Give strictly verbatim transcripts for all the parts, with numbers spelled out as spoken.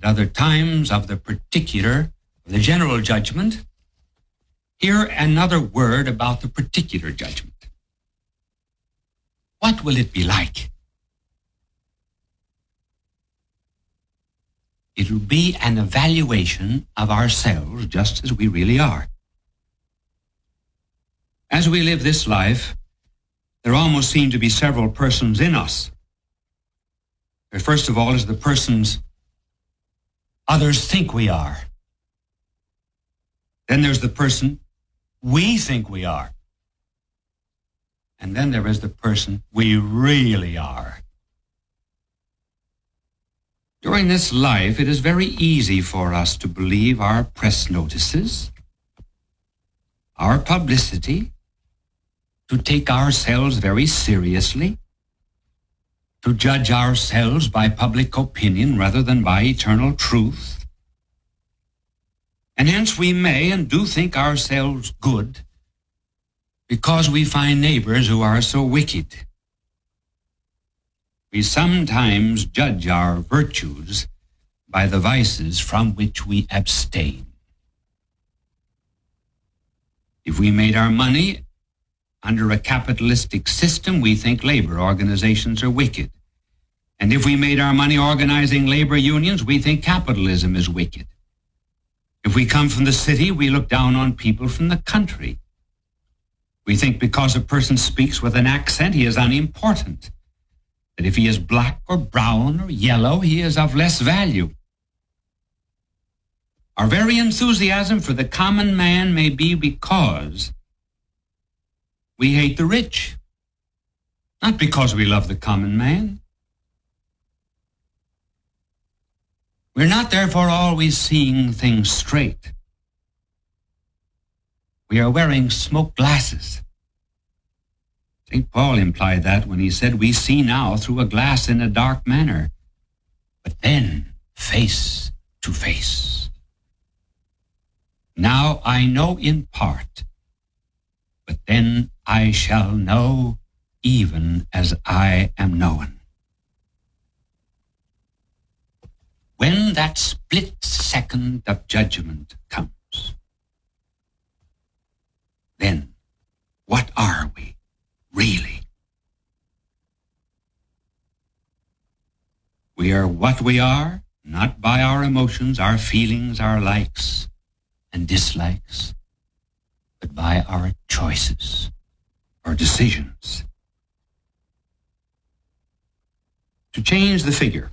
other times of the particular, the general judgment, hear another word about the particular judgment. What will it be like? It will be an evaluation of ourselves just as we really are. As we live this life, there almost seem to be several persons in us. There, first of all, is the persons others think we are. Then there's the person we think we are. And then there is the person we really are. During this life, it is very easy for us to believe our press notices, our publicity, to take ourselves very seriously, to judge ourselves by public opinion rather than by eternal truth. And hence we may and do think ourselves good because we find neighbors who are so wicked. We sometimes judge our virtues by the vices from which we abstain. If we made our money under a capitalistic system, we think labor organizations are wicked. And if we made our money organizing labor unions, we think capitalism is wicked. If we come from the city, we look down on people from the country. We think because a person speaks with an accent, he is unimportant. That if he is black or brown or yellow, he is of less value. Our very enthusiasm for the common man may be because we hate the rich, not because we love the common man. We're not therefore always seeing things straight. We are wearing smoke glasses. Saint Paul implied that when he said, we see now through a glass in a dark manner, but then face to face. Now I know in part, but then I shall know even as I am known. When that split second of judgment comes, then what are we really? We are what we are, not by our emotions, our feelings, our likes and dislikes, but by our choices, our decisions. To change the figure,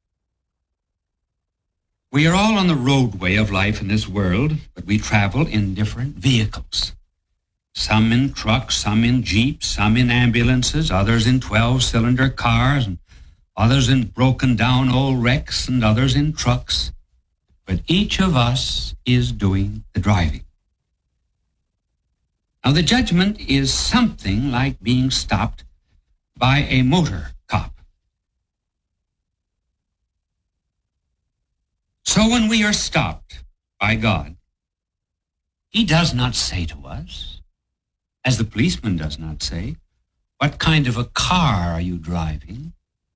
we are all on the roadway of life in this world, but we travel in different vehicles. Some in trucks, some in jeeps, some in ambulances, others in twelve-cylinder cars, and others in broken-down old wrecks, and others in trucks. But each of us is doing the driving. Now, the judgment is something like being stopped by a motor cop. So when we are stopped by God, he does not say to us, as the policeman does not say, what kind of a car are you driving?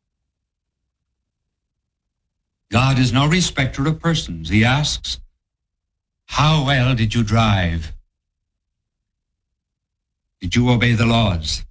God is no respecter of persons. He asks, how well did you drive? Did you obey the laws?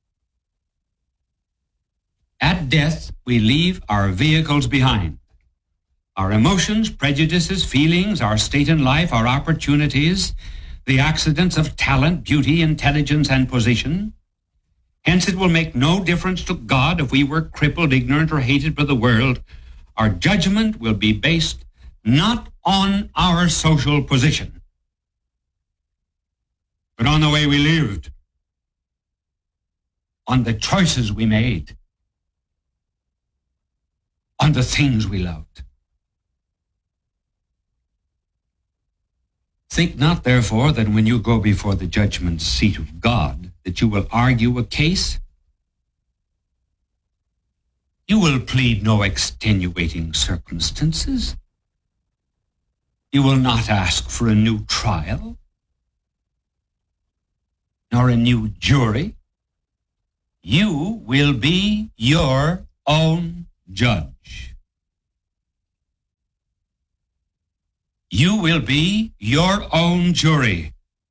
At death, we leave our vehicles behind. Our emotions, prejudices, feelings, our state in life, our opportunities, the accidents of talent, beauty, intelligence, and position. Hence, it will make no difference to God if we were crippled, ignorant, or hated by the world. Our judgment will be based not on our social position, but on the way we lived, on the choices we made, on the things we loved. Think not, therefore, that when you go before the judgment seat of God, that you will argue a case. You will plead no extenuating circumstances. You will not ask for a new trial, nor a new jury. You will be your own judge. You will be your own jury.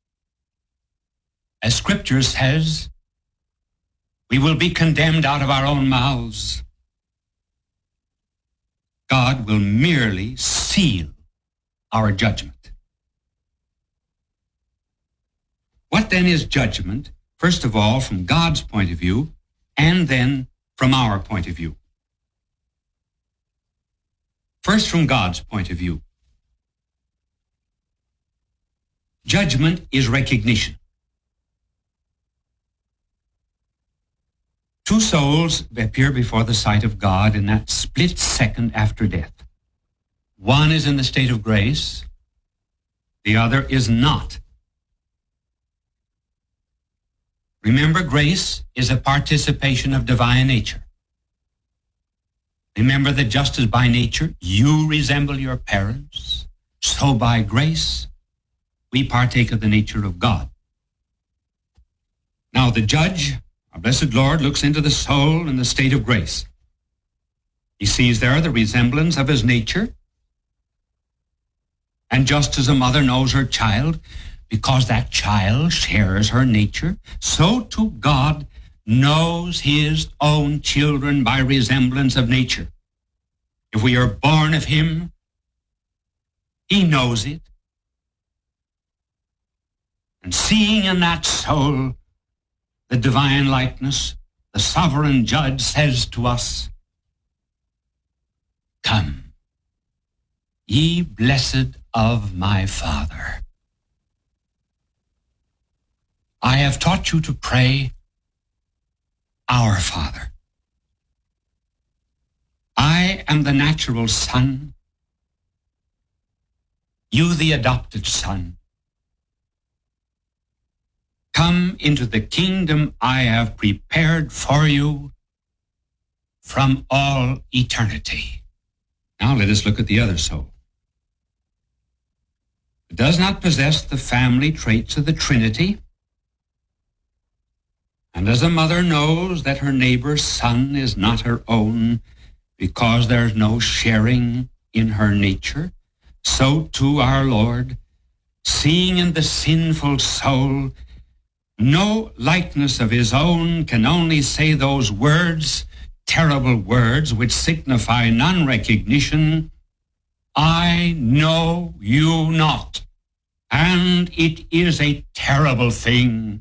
As Scripture says, we will be condemned out of our own mouths. God will merely seal our judgment. What then is judgment? First of all, from God's point of view, and then from our point of view. First, from God's point of view. Judgment is recognition. Two souls appear before the sight of God in that split second after death. One is in the state of grace, the other is not. Remember, grace is a participation of divine nature. Remember that just as by nature you resemble your parents, so by grace we partake of the nature of God. Now the judge, our blessed Lord, looks into the soul in the state of grace. He sees there the resemblance of his nature. And just as a mother knows her child, because that child shares her nature, so too God knows his own children by resemblance of nature. If we are born of him, he knows it. And seeing in that soul the divine likeness, the sovereign judge says to us, "Come, ye blessed of my Father. I have taught you to pray, Our Father. I am the natural son, you the adopted son. Come into the kingdom I have prepared for you from all eternity." Now let us look at the other soul. It does not possess the family traits of the Trinity, and as a mother knows that her neighbor's son is not her own because there's no sharing in her nature, so too our Lord, seeing in the sinful soul no likeness of his own, can only say those words, terrible words, which signify non-recognition, "I know you not." And it is a terrible thing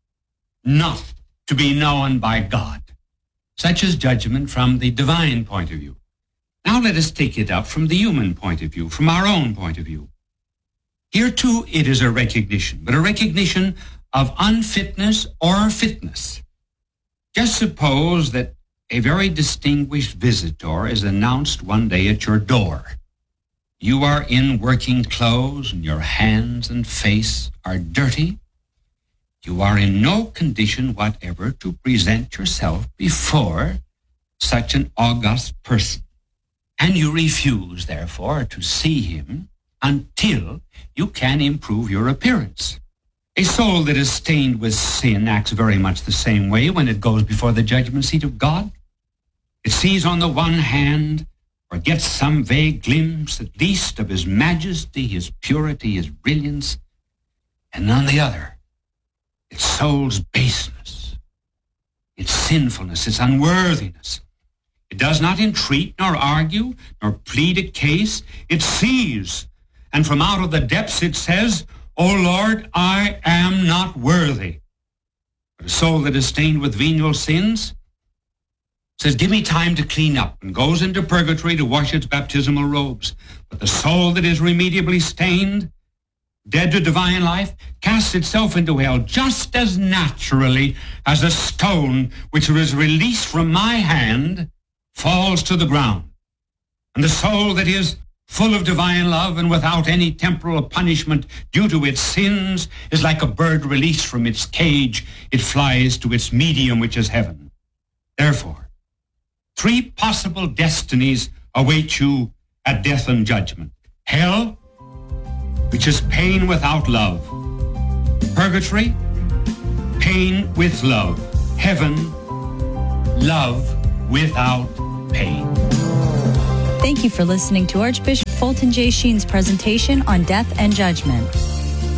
not to be known by God. Such is judgment from the divine point of view. Now let us take it up from the human point of view, from our own point of view. Here too it is a recognition, but a recognition of unfitness or fitness. Just suppose that a very distinguished visitor is announced one day at your door. You are in working clothes and your hands and face are dirty. You are in no condition whatever to present yourself before such an august person. And you refuse, therefore, to see him until you can improve your appearance. A soul that is stained with sin acts very much the same way when it goes before the judgment seat of God. It sees on the one hand, or gets some vague glimpse at least of his majesty, his purity, his brilliance, and on the other, its soul's baseness, its sinfulness, its unworthiness. It does not entreat, nor argue, nor plead a case. It sees, and from out of the depths it says, "O Lord, I am not worthy." But a soul that is stained with venial sins says, "Give me time to clean up," and goes into purgatory to wash its baptismal robes. But the soul that is remediably stained, dead to divine life, casts itself into hell just as naturally as a stone which is released from my hand falls to the ground. And the soul that is full of divine love and without any temporal punishment due to its sins is like a bird released from its cage. It flies to its medium, which is heaven. Therefore, three possible destinies await you at death and judgment. Hell, which is pain without love. Purgatory, pain with love. Heaven, love without pain. Thank you for listening to Archbishop Fulton J. Sheen's presentation on Death and Judgment.